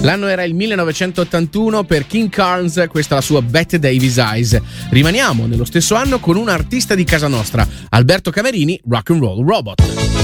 L'anno era il 1981 per King Carnes, questa è la sua Bette Davis Eyes. Rimaniamo nello stesso anno con un artista di casa nostra, Alberto Camerini, Rock and Roll Robot.